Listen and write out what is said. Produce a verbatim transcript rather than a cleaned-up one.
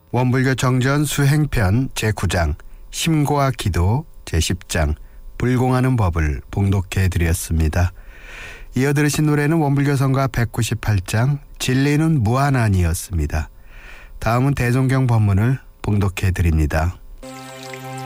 원불교 정전 수행편 제구 장 심고와 기도 제십 장 불공하는 법을 봉독해 드렸습니다. 이어 들으신 노래는 원불교 성가 백구십팔 장 진리는 무한한이었습니다. 다음은 대종경 법문을 봉독해 드립니다.